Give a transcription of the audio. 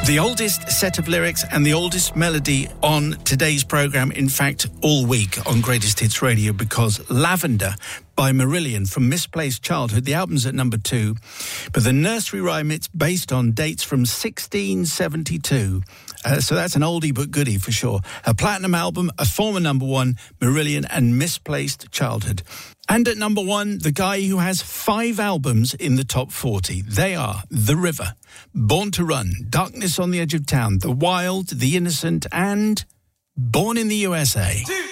The oldest set of lyrics and the oldest melody on today's programme, in fact, all week on Greatest Hits Radio, because Lavender by Marillion from Misplaced Childhood, the album's at number 2, but the nursery rhyme, it's based on dates from 1672. So that's an oldie but goodie for sure. A platinum album, a former number 1, Marillion and Misplaced Childhood. And at number 1, the guy who has 5 albums in the top 40. They are The River, Born to Run, Darkness on the Edge of Town, The Wild, The Innocent, and Born in the USA.